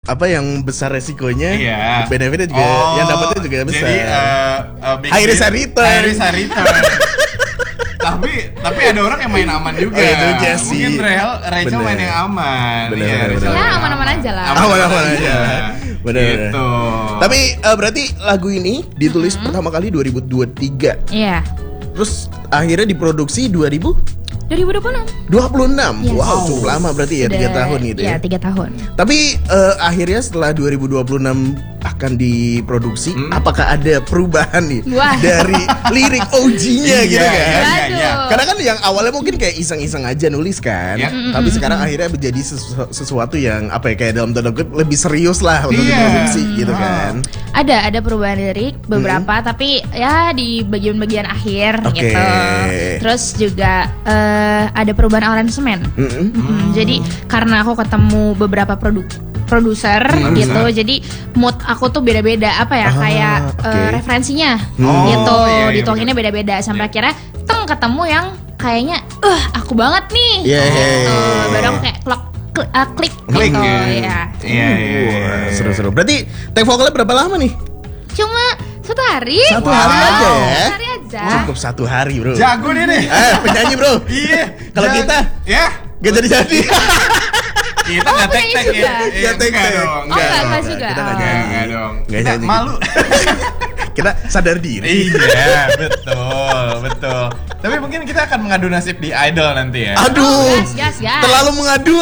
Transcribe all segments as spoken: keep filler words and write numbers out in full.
apa yang besar resikonya, iya. benefitnya juga, oh, yang dapatnya juga besar. Jadi uh, uh, high risk high return. High risk high return. tapi tapi ada orang yang main aman juga. Oh, itu aja sih. Mungkin Rachel, Rachel main yang aman. Bener, ya, bener, ya aman-aman aja lah. Aman-aman aja. Bener. Gitu. Tapi uh, berarti lagu ini ditulis mm-hmm. pertama kali dua ribu dua puluh tiga. Iya. Terus akhirnya diproduksi dua ribu dua ribu dua puluh enam. dua puluh enam. Yes. Wow, cukup lama berarti ya, tiga tahun gitu ya. Iya, tiga tahun. Tapi uh, akhirnya setelah dua ribu dua puluh enam akan diproduksi, hmm? apakah ada perubahan nih Wah. dari lirik O G-nya gitu kan? Iya, iya. Karena kan yang awalnya mungkin kayak iseng-iseng aja nulis kan, ya. Tapi sekarang akhirnya menjadi sesu- sesuatu yang apa ya, kayak dalam tanda kutip lebih serius lah untuk iya. diproduksi gitu kan. Ada ada perubahan lirik beberapa, hmm. tapi ya di bagian-bagian akhir okay. gitu. Terus juga uh, ada perubahan aransemen. Mm-hmm. Mm-hmm. Jadi karena aku ketemu beberapa produk produser hmm, gitu, bisa. Jadi mood aku tuh beda-beda apa ya, ah, kayak okay. uh, referensinya oh, gitu, iya, iya, dituanginnya beda-beda sampai yeah. akhirnya teng ketemu yang kayaknya, uh aku banget nih, yeah, gitu. Yeah, yeah. Baru aku kayak klik klik, uh, klik Kling, gitu, ya. ya. Iya, iya, seru-seru. Berarti take vokalnya berapa lama nih? Cuma satu hari. Satu wow. hari aja ya? Satu hari aja. Cukup satu hari bro. Jago dia nih. Eh penyanyi bro. Iya. Kalau kita, ya gak jadi-jadi. Kita nggak oh, tek-tek ya. Nggak tek-tek dong. Oh enggak, enggak juga. Kita nggak oh. nyanyi. Enggak dong. Nggak Kita nyanyi. malu. Kita sadar diri. Iya, betul, betul. Tapi mungkin kita akan mengadu nasib di Idol nanti ya. Aduh. Oh, gas, gas, gas. Terlalu mengadu.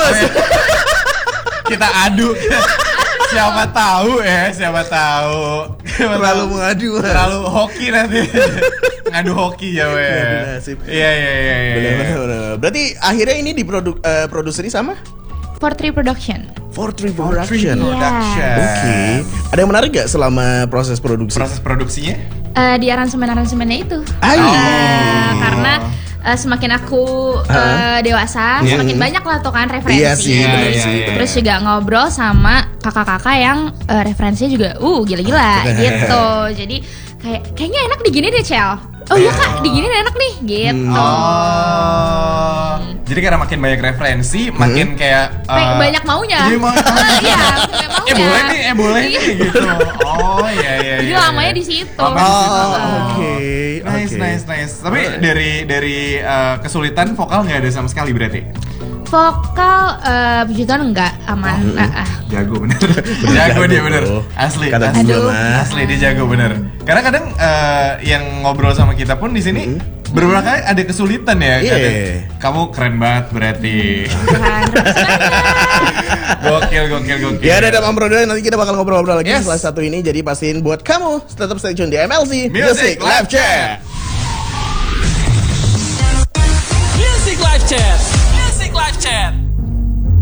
Kita adu. Siapa tahu ya, siapa tahu. Terlalu mengadu. Terlalu hoki nanti. Ngadu hoki ya, we. Ngadu nasib. Iya, iya, iya, iya. Benar-benar. Berarti akhirnya ini diproduk uh, produseri sama four three Production. four three Production. Production. Oke. Okay. Ada yang menarik gak selama proses produksi? Proses produksinya? Uh, di aransemen-aransemennya itu. Ay. Uh, karena uh, semakin aku uh, dewasa, yeah. semakin banyak lah tuh kan referensi. Iya sih, benar iya, sih. iya. Terus juga ngobrol sama kakak-kakak yang uh, referensinya juga uh gila-gila gitu. Jadi kayak kayaknya enak digini deh, Cel. Oh iya kak, digini enak nih, gitu. Oh, jadi karena makin banyak referensi, makin kayak uh, banyak maunya. Jadi mau, iya, maunya. Eh boleh nih, eh boleh nih, gitu. Oh iya iya. Jadi iya, lamanya iya. di situ. Oh, oh. oke. Okay. Nice, okay. nice, nice. Tapi dari dari uh, kesulitan vokal nggak ada sama sekali berarti? Vokal uh, puji Tuhan enggak aman. Oh, uh, uh. Jago bener. Jago dia bener. Asli. Kata asli. gua mah. Asli dia jago bener. Karena kadang uh, yang ngobrol sama kita pun di sini mm-hmm. beberapa kali ada kesulitan ya. Yeah. Kadang, kamu keren banget berarti. Gokil, gokil, gokil. Ya ada Mam Bro, nanti kita bakal ngobrol-ngobrol lagi yes. setelah satu ini. Jadi pastiin buat kamu tetap stay tune di M L C Music, Music Live Chat.